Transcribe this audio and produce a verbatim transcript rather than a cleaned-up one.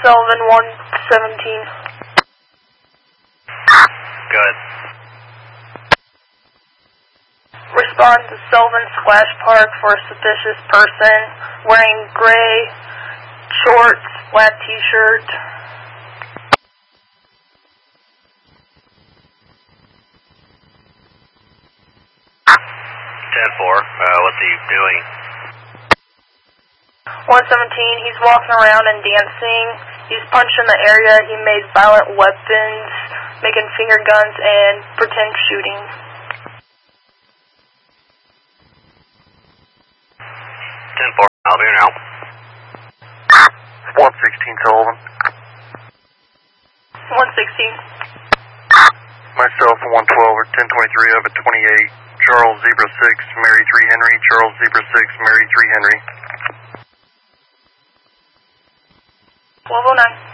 Sullivan one seventeen. Good. Respond to Sullivan Splash Park for a suspicious person wearing gray shorts, black t-shirt. ten four, uh, what's he doing? one seventeen, he's walking around and dancing. He's punching the area. He made violent weapons, making finger guns and pretend shooting. ten four, I'll be here now. one sixteen Sullivan. one sixteen. Myself and one twelve or ten twenty-three of at twenty-eight. Charles Zebra six, Mary three Henry. Charles Zebra six, Mary three Henry. twelve oh nine.